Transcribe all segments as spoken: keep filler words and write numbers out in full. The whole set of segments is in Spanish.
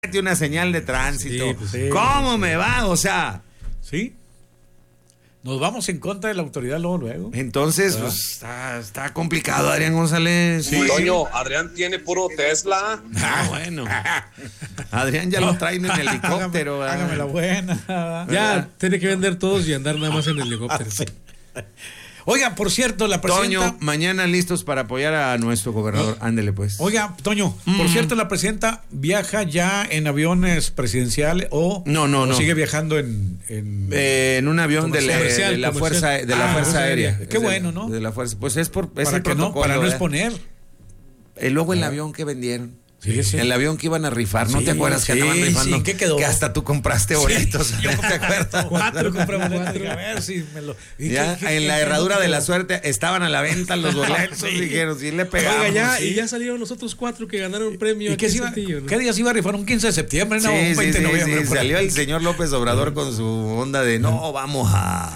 una señal de tránsito. Sí, pues sí, ¿Cómo sí. me va? O sea, sí. Nos vamos en contra de la autoridad luego, luego. Entonces, pues, está, está complicado, Adrián González. Sí. Toño, Adrián tiene puro Tesla. Ah, bueno. Adrián ya lo traen en helicóptero. Hágame, hágame la buena. Ya, ¿verdad? tiene que vender todos y andar nada más en helicóptero. Sí. Oiga, por cierto, la presidenta... Toño, mañana listos para apoyar a nuestro gobernador. Ándele, pues. Oiga, Toño, mm. por cierto, la presidenta viaja ya en aviones presidenciales o no, no, o no. sigue viajando en en, eh, en un avión de la, de la fuerza de la ah, fuerza aérea. Qué es bueno, de, ¿no? De la fuerza, pues es por es para el que protocolo, no, para no ¿verdad? exponer. Y luego el avión que vendieron. Sí, sí. El avión que iban a rifar, ¿no Sí, te acuerdas que sí, andaban rifando? sí, ¿qué quedó? Que hasta tú compraste boletos. Sí, yo ¿No te acuerdas? Cuatro compré boletos. Dije, a ver si me lo... ¿Y Ya qué, qué, en qué, la qué, herradura qué, de qué, la suerte estaban a la venta los boletos. Sí. Dijeron, sí le pegamos. Oiga, ya, sí. y ya salieron los otros cuatro que ganaron premio. ¿Y qué, aquí iba, en Saltillo, ¿no? ¿Qué día se iba a rifar? ¿Un quince de septiembre? No, Sí, un veinte sí, de noviembre. sí, sí. Salió el señor López Obrador con su onda de no, vamos a,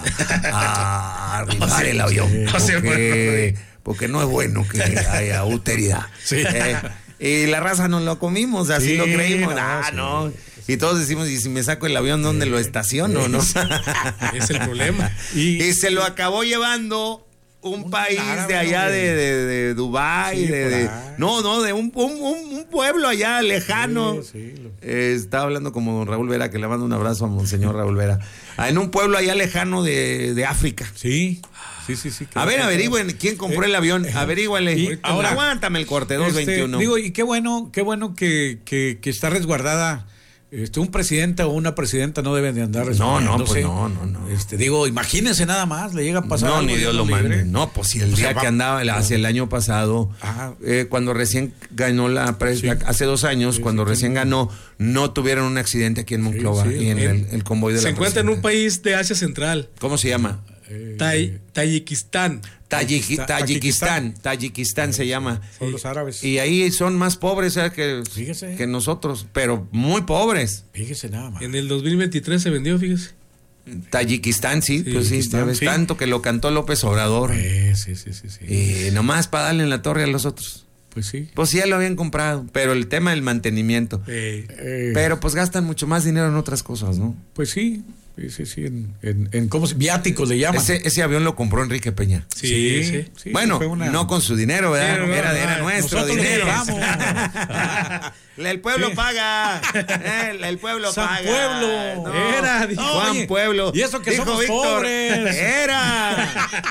a rifar el avión. Porque, porque no es bueno que haya austeridad. Sí. Eh, y la raza nos lo comimos, así Sí, lo creímos. no, ah, sí, no. sí. Y todos decimos, ¿y si me saco el avión, dónde lo estaciono, no? Es el problema. Y, y se lo acabó llevando un, Un país árabe, de allá ¿no? de, de, de Dubái, Sí, de, por de- ahí. no, no, de un, un, un- un pueblo allá lejano. Sí, sí, lo- Eh, estaba hablando como don Raúl Vera, que le mando un abrazo a monseñor Raúl Vera. Ah, en un pueblo allá lejano de, de África. Sí, sí, sí. sí A ver, averigüen quién compró Eh, el avión. eh, Averíguale. y ahora- Aguántame el corte, dos Este, veintiuno. digo, y qué bueno, qué bueno que, que, que está resguardada. Este, un presidente o una presidenta no deben de andar No, no, pues resguardándose. no, no, no. Este, digo, imagínense nada más, le llega a pasar No, algo, ni Dios lo libre. mande. No, pues si el O día sea, va- que andaba, el- hacia el año pasado, Ah. eh, cuando recién ganó la, pres- Sí. la- hace dos años, Sí, cuando sí, recién sí. ganó, no tuvieron un accidente aquí en Monclova sí, y en en- el, el convoy de Se la encuentra en un presidenta. país de Asia Central, ¿Cómo se llama? Eh, Tai- Tayikistán. Tayiki- Tayikistán. Tayikistán. Tayikistán se llama. Son los árabes. Y ahí son más pobres eh, que, Fíjese. que nosotros, pero muy pobres. Fíjese nada más. En el dos mil veintitrés se vendió, fíjese. Tayikistán, sí, Sí, pues sí, Tayikistán, sabes, sí. tanto que lo cantó López Obrador. Eh, sí, sí, sí, sí. Y nomás para darle en la torre a los otros. Pues sí. Pues sí, ya lo habían comprado, pero el tema del mantenimiento. Eh, Eh, Pero pues gastan mucho más dinero en otras cosas, ¿no? pues sí, sí, sí, sí, en, en, en ¿cómo se viáticos le llaman? Ese, ese avión lo compró Enrique Peña. sí, sí. sí, bueno, fue una- no con su dinero, ¿verdad? Sí, no, era, no, era no, nuestro nosotros lo dinero. compramos. el pueblo Sí. paga. El, el pueblo San paga. Pueblo. Era, dijo. Juan Oye, Pueblo. y eso que Dijo somos Víctor, pobres. Era.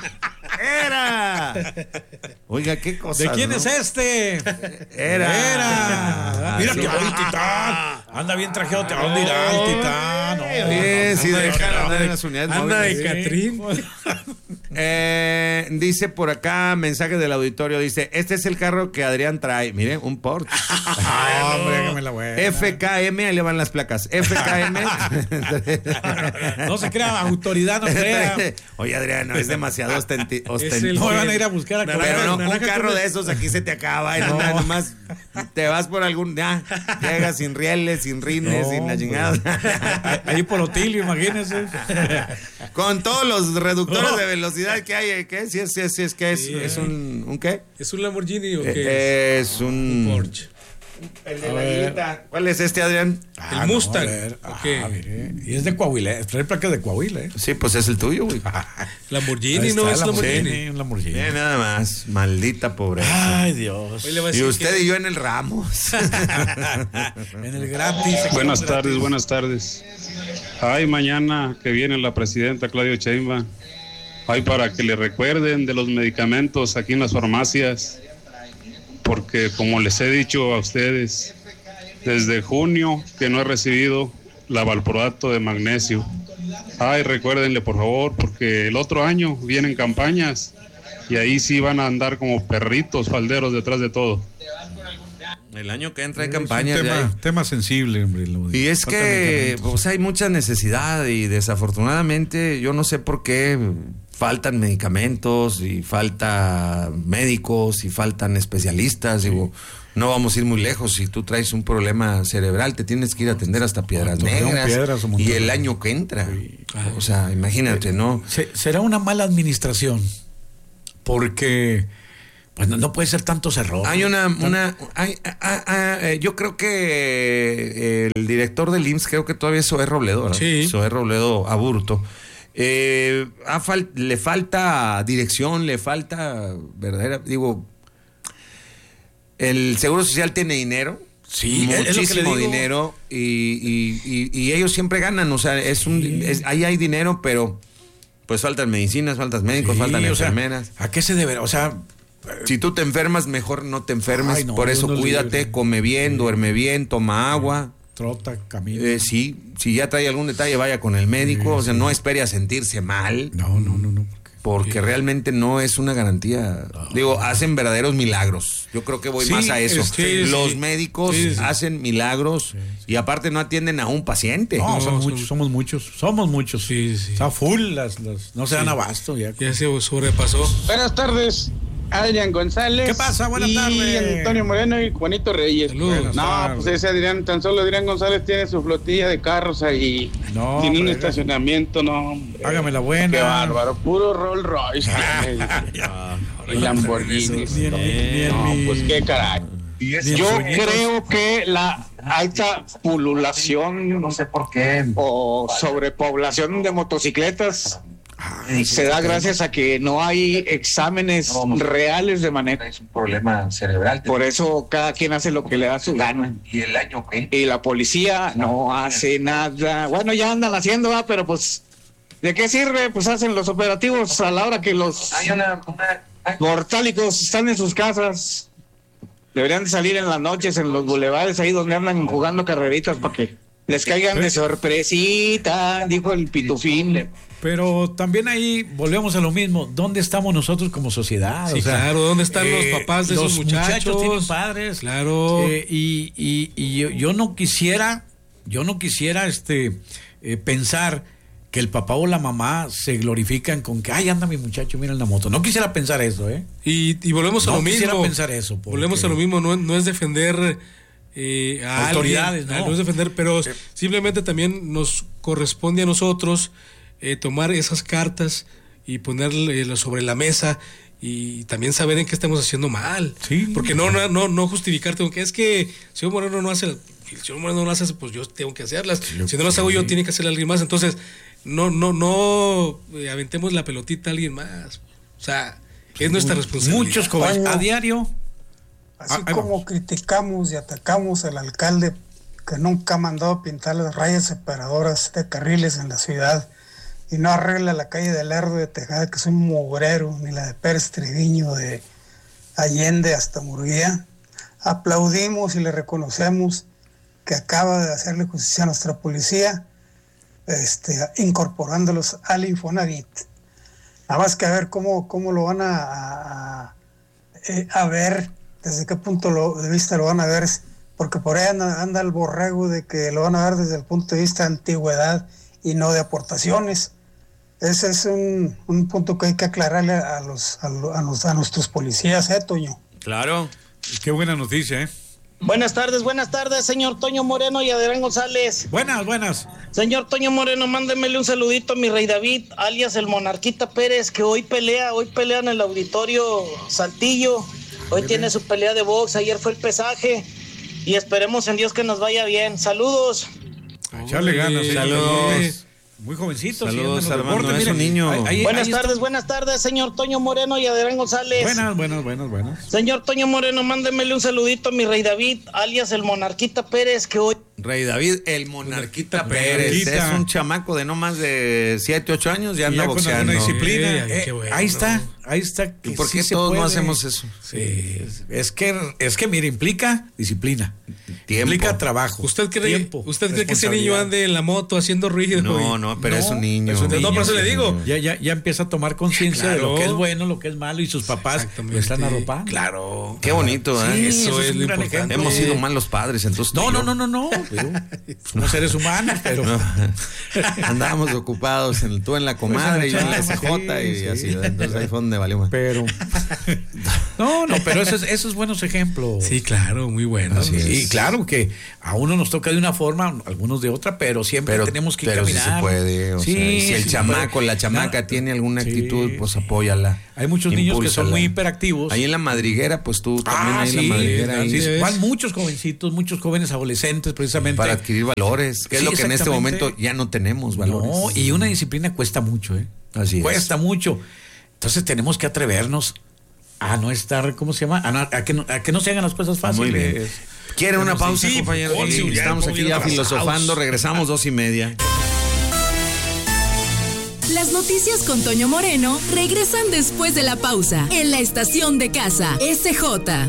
Era. Oiga, qué cosa. ¿De quién ¿no? es este? Era. Era. Mira Sí. que va el titán. Anda bien trajeado. ¿A dónde irá el titán? No, Sí, sí, anda de- déjalo andar en de- las unidades Anda móviles. de Catrín. Eh, dice por acá, mensaje del auditorio, dice, este es el carro que Adrián trae. Mire, un Porsche. Ah, hombre, hágame la buena. F K M, ahí le van las placas. F K M. No se crea autoridad, no crea. Oye, Adrián, no es demasiado ostenti- el- ostentoso. No me van a ir a buscar a Naranja- Pero no, un naranja carro con- de esos aquí se te acaba. No. No. Nomás te vas por algún. Ya, llegas sin rieles, sin rines, No, sin la hombre. chingada. Ahí por Otilio, imagínense. Con todos los reductores No. de velocidad que hay. ¿Qué? Si es, si es, si es, ¿qué es? Sí. ¿Es un, un qué? ¿Es un Lamborghini o qué? Eh, es un. Porsche. El de A la ver. aguilita. ¿Cuál es este, Adrián? Ah, Mustang, a ver. ¿o Ah, qué? mire. Y es de Coahuila. Trae placas de Coahuila, ¿eh? Sí, pues es el tuyo, güey. Lamborghini, Ahí no está, es Lamborghini. Sí, un Lamborghini. Bien, nada más. Maldita pobreza. Ay, Dios. Hoy le va a Y decir usted que- y yo en el Ramos. En el gratis. Buenas Gratis. tardes, buenas tardes. Ay, mañana que viene la presidenta Claudia Sheinbaum. Ay, para que le recuerden de los medicamentos aquí en las farmacias. Porque como les he dicho a ustedes, desde junio que no he recibido la valproato de magnesio. Ay, recuérdenle por favor, porque el otro año vienen campañas y ahí sí van a andar como perritos falderos detrás de todo. El año que entra hay Es un campañas. tema, ya hay. tema sensible, hombre. lo de- Y es falta que medicamentos. pues, hay mucha necesidad y desafortunadamente yo no sé por qué faltan medicamentos y falta médicos y faltan especialistas. Digo, no vamos a ir muy lejos. Si tú traes un problema cerebral, te tienes que ir a atender hasta Piedras Torreón, Negras. Piedras o y Monterrey. el año que entra. O sea, imagínate, ¿no? Se- será una mala administración porque pues no, no puede ser tantos errores. Hay una, una hay, a, a, a, yo creo que el director del I M S S, creo que todavía es Zoé Robledo, ¿no? Sí. Zoé Robledo Aburto. Eh, a fal, le falta dirección, le falta verdadera, digo, el Seguro Social tiene dinero. Sí, muchísimo dinero y, y, y, y ellos siempre ganan, o sea, es un, sí. es, ahí hay dinero, pero pues faltan medicinas, faltan médicos, sí, faltan enfermeras. Sea, ¿a qué se debe? O sea, si tú te enfermas, mejor no te enfermes. Ay, no, por eso no cuídate, libre. Come bien, sí. duerme bien, toma agua. Trota, camina. Eh, sí, si ya trae algún detalle, vaya con el médico. Sí, o sea, sí. no espere a sentirse mal. No, no, no, no. Porque sí. realmente no es una garantía. No. Digo, hacen verdaderos milagros. Yo creo que voy sí, más a eso. Sí, Los sí. médicos sí, sí. hacen milagros sí, sí. y aparte no atienden a un paciente. No, no somos, son... muchos, somos muchos, somos muchos. Sí, sí. Está full, las, las, no se dan sí. abasto. Ya, ya se sobrepasó. Buenas tardes. Adrián González. ¿Qué pasa? Buenas y tardes. Y Antonio Moreno y Juanito Reyes. Saludos. No, tardes. pues ese Adrián, tan solo Adrián González tiene su flotilla de carros ahí. No, tiene un hombre, estacionamiento, no, hombre. Hágame la buena. Qué bárbaro, puro Rolls Royce. Y Lamborghini. No, pues qué caray. Yo creo que la alta pululación, no sé por qué, o sobrepoblación de motocicletas Ay, se da gracias a que no hay exámenes no, no, reales de manejo. Es un problema cerebral. Por eso cada quien hace lo que le da su gana. ¿Y el año qué? Y la policía no, no hace nada. Bueno, ya andan haciendo, ¿va? Pero pues, ¿de qué sirve? Pues hacen los operativos a la hora que los hay una, una... Hay... mortálicos están en sus casas. Deberían de salir en las noches en los bulevares ahí donde andan jugando carreritas para que les caigan de sorpresita, dijo el pitufín. Pero también ahí volvemos a lo mismo. ¿Dónde estamos nosotros como sociedad? Sí, o sea, claro. ¿Dónde están eh, los papás de los esos muchachos? muchachos tienen padres. Claro. Eh, y y, y yo, yo no quisiera, yo no quisiera este eh, pensar que el papá o la mamá se glorifican con que, ay, anda mi muchacho, mira en la moto. No quisiera pensar eso, ¿eh? Y, y volvemos no a lo mismo. No quisiera pensar eso. Porque... Volvemos a lo mismo. No, no es defender eh, a autoridades, alguien, no. no es defender, pero sí. simplemente también nos corresponde a nosotros Eh, tomar esas cartas y ponerlas sobre la mesa y también saber en qué estamos haciendo mal. Sí. Porque no, no, no, no justificarte con que es que el señor Moreno no hace, el señor Moreno no las hace, pues yo tengo que hacerlas. Sí, si no las hago yo, tiene que hacer alguien más. Entonces, no, no, no eh, aventemos la pelotita a alguien más. O sea, es nuestra responsabilidad. Muchos jóvenes a diario. Así ah, como vamos. criticamos y atacamos al alcalde que nunca ha mandado a pintar las rayas separadoras de carriles en la ciudad y no arregla la calle de Lerdo de Tejada, que es un mugrero, ni la de Pérez Triviño de Allende hasta Murguía. Aplaudimos y le reconocemos que acaba de hacerle justicia a nuestra policía, este, incorporándolos al Infonavit. Nada más que a ver cómo, cómo lo van a, a, a ver, desde qué punto lo, de vista lo van a ver, porque por ahí anda, anda el borrego de que lo van a ver desde el punto de vista de antigüedad y no de aportaciones. Ese es un, un punto que hay que aclararle a los a, los, a nuestros policías, ¿eh, Toño? Claro, qué buena noticia, ¿eh? Buenas tardes, buenas tardes, señor Toño Moreno y Adrián González. Buenas, buenas. Señor Toño Moreno, mándemele un saludito a mi rey David, alias el Monarquita Pérez, que hoy pelea, hoy pelea en el auditorio Saltillo. Hoy Muy tiene bien. su pelea de box, ayer fue el pesaje y esperemos en Dios que nos vaya bien. Saludos. A echarle ganas. Saludos. Muy jovencito. Saludos, hermano, es un niño. Ahí, ahí, buenas ahí tardes, está. buenas tardes, señor Toño Moreno y Adrián González. Buenas, buenas, buenas, buenas. Señor Toño Moreno, mándemele un saludito a mi rey David, alias el Monarquita Pérez, que hoy... Rey David, el Monarquita, Monarquita Pérez. Monarquita. Es un chamaco de no más de siete, ocho años, ya anda boxeando. Con disciplina. Eh, eh, bueno, ahí está, ahí está. ¿Y por qué sí todos no hacemos eso? Sí, es que, es que, mire, implica disciplina. Tiempo. Implica trabajo. ¿Usted cree, tiempo, ¿usted cree que ese niño ande en la moto haciendo ruido? No, no, pero no, es un niño. Es un niño. No, por eso le digo. Ya, ya, ya empieza a tomar conciencia claro. de lo que es bueno, lo que es malo y sus papás lo están arropando. Claro. Qué bonito, ¿eh? Sí, eso, eso es, es un gran ejemplo. Hemos sido malos padres, entonces. No, no, no, no, no. digo, somos seres humanos, pero... No. Andábamos ocupados, en, tú en la comadre, yo en la S J sí, y sí. así, entonces ahí fue donde valió más. Pero... No, no, pero esos, esos buenos ejemplos. Sí, claro, muy buenos. Y claro que a uno nos toca de una forma, algunos de otra, pero siempre pero, tenemos que pero caminar. Pero si se puede, o sí, sea, si el sí chamaco, la chamaca no, tiene alguna actitud, sí. pues apóyala. Hay muchos impúlsala. Niños que son muy hiperactivos. Ahí en la madriguera, pues tú también ah, ahí sí, en la madriguera. Ahí. Sí, van muchos jovencitos, muchos jóvenes adolescentes precisamente. Para adquirir valores, que sí, es lo que en este momento ya no tenemos valores. No, y una disciplina cuesta mucho, ¿eh? Así cuesta es. mucho. Entonces tenemos que atrevernos a no estar, ¿cómo se llama? A, no, a, que, no, a que no se hagan las cosas fáciles. Muy bien. ¿Quiere una pausa, sí, compañero? Sí, sí, estamos aquí ya filosofando, regresamos dos y media. Las noticias con Toño Moreno regresan después de la pausa en la estación de casa S J.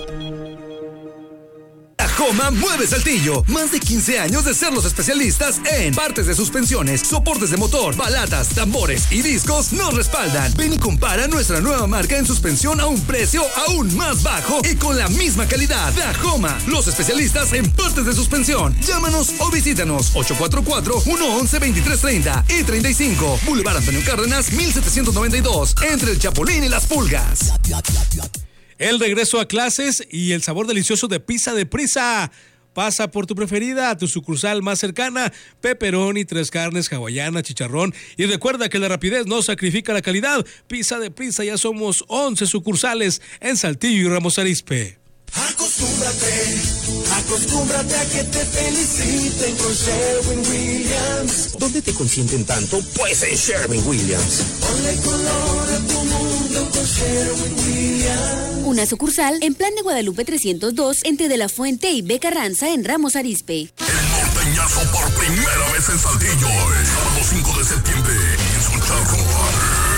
Joma mueve Saltillo. Más de quince años de ser los especialistas en partes de suspensiones, soportes de motor, balatas, tambores y discos nos respaldan. Ven y compara nuestra nueva marca en suspensión a un precio aún más bajo y con la misma calidad. Joma, los especialistas en partes de suspensión. Llámanos o visítanos ocho cuatro cuatro, uno once, veintitrés treinta y treinta y cinco. Boulevard Antonio Cárdenas, mil setecientos noventa y dos. Entre el Chapulín y las Pulgas. El regreso a clases y el sabor delicioso de Pizza de Prisa. Pasa por tu preferida, a tu sucursal más cercana, pepperoni, tres carnes, hawaiana, chicharrón. Y recuerda que la rapidez no sacrifica la calidad. Pizza de Prisa, ya somos once sucursales en Saltillo y Ramos Arizpe. Acostúmbrate, acostúmbrate a que te feliciten con Sherwin-Williams. ¿Dónde te consienten tanto? Pues en Sherwin-Williams. Ponle color a tu mundo con Sherwin-Williams. Una sucursal en Plan de Guadalupe trescientos dos entre De la Fuente y B. Carranza en Ramos Arizpe. El norteñazo por primera vez en Saltillo, el sábado cinco de septiembre en su charro.